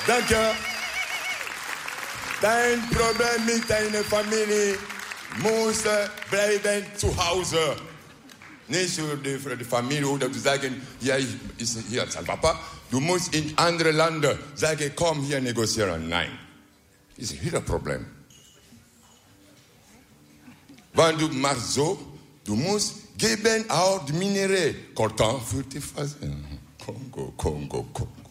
Danke. Dein Problem mit deiner Familie muss bleiben zu Hause. Nicht für die Familie oder zu sagen, hier ist sein Papa. Du musst in andere Länder sagen, komm hier negozieren. Nein. Das ist wieder ein Problem. Wenn du machst so, du musst geben auch die Minerais. Coltan für die Phase. Kongo.